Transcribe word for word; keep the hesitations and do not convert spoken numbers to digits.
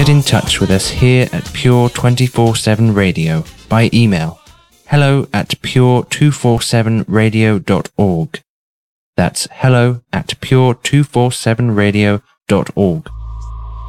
get in touch with us here at Pure twenty-four seven Radio by email hello at pure two forty-seven radio dot org. That's hello at pure two forty-seven radio dot org.